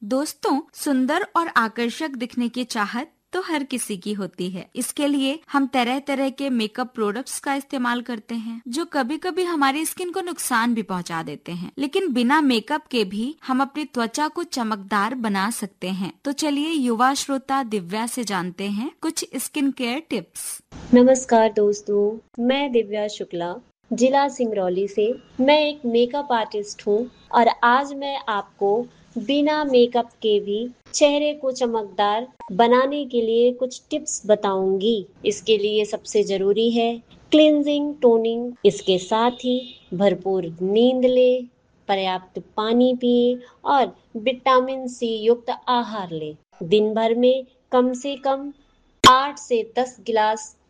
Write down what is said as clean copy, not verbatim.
दोस्तों, सुंदर और आकर्षक दिखने की चाहत तो हर किसी की होती है। इसके लिए हम तरह तरह के मेकअप प्रोडक्ट्स का इस्तेमाल करते हैं, जो कभी कभी हमारी स्किन को नुकसान भी पहुंचा देते हैं। लेकिन बिना मेकअप के भी हम अपनी त्वचा को चमकदार बना सकते हैं। तो चलिए युवा श्रोता दिव्या से जानते हैं कुछ स्किन केयर टिप्स। नमस्कार दोस्तों, मैं दिव्या शुक्ला, जिला सिंगरौली से। मैं एक मेकअप आर्टिस्ट हूँ और आज मैं आपको बिना मेकअप के भी चेहरे को चमकदार बनाने के लिए कुछ टिप्स बताऊंगी। इसके लिए सबसे जरूरी है क्लींजिंग, टोनिंग। इसके साथ ही भरपूर नींद ले, पर्याप्त पानी पिए और विटामिन सी युक्त आहार ले। दिन भर में कम से कम 8 से 10 गिलास